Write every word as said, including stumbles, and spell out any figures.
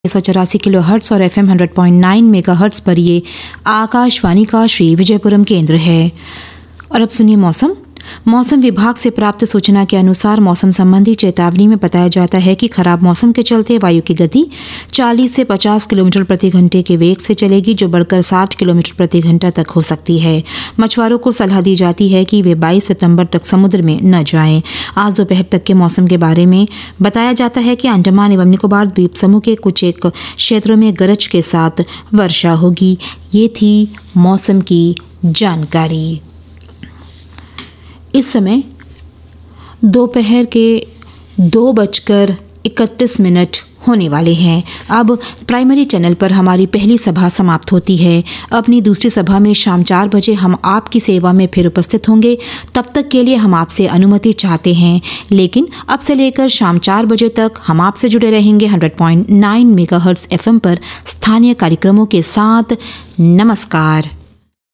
सौ चौरासी kilo hertz और F am hundred point nine mega hertz पर ये आकाशवाणी का श्री विजयपुरम केंद्र है। और अब सुनिए मौसम। मौसम विभाग से प्राप्त सूचना के अनुसार मौसम संबंधी चेतावनी में बताया जाता है कि खराब मौसम के चलते वायु की गति चालीस से पचास किलोमीटर प्रति घंटे के वेग से चलेगी, जो बढ़कर साठ किलोमीटर प्रति घंटा तक हो सकती है। मछुआरों को सलाह दी जाती है कि वे बाईस सितंबर तक समुद्र में न जाएं। आज दोपहर तक के मौसम के बारे में बताया जाता है कि अंडमान एवं निकोबार द्वीप समूह के कुछ एक क्षेत्रों में गरज के साथ वर्षा होगी। ये थी मौसम की जानकारी। इस समय दोपहर के दो बजकर इकतीस मिनट होने वाले हैं। अब प्राइमरी चैनल पर हमारी पहली सभा समाप्त होती है। अपनी दूसरी सभा में शाम चार बजे हम आपकी सेवा में फिर उपस्थित होंगे। तब तक के लिए हम आपसे अनुमति चाहते हैं, लेकिन अब से लेकर शाम चार बजे तक हम आपसे जुड़े रहेंगे hundred point nine megahertz FM पर स्थानीय कार्यक्रमों के साथ। नमस्कार।